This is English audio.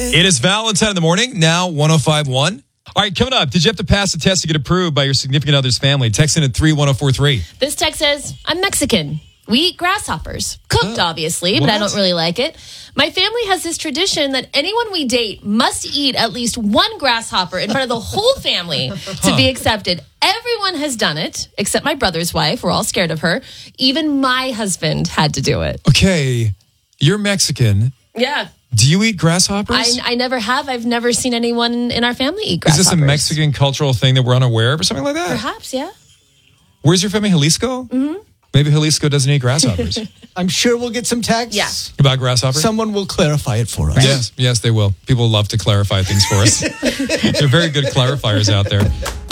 It is Valentine in the morning, now 105.1. All right, coming up, did you have to pass a test to get approved by your significant other's family? Text in at 31043. This text says, I'm Mexican. We eat grasshoppers. Cooked, obviously, but I don't really like it. My family has this tradition that anyone we date must eat at least one grasshopper in front of the whole family to be accepted. Everyone has done it, except my brother's wife. We're all scared of her. Even my husband had to do it. Okay, you're Mexican. Yeah. Do you eat grasshoppers? I never have. I've never seen anyone in our family eat grasshoppers. Is this a Mexican cultural thing that we're unaware of or something like that? Perhaps, yeah. Where's your family, Jalisco? Mm-hmm. Maybe Jalisco doesn't eat grasshoppers. I'm sure we'll get some texts. Yeah. About grasshoppers? Someone will clarify it for us. Yes, they will. People love to clarify things for us. They're very good clarifiers out there.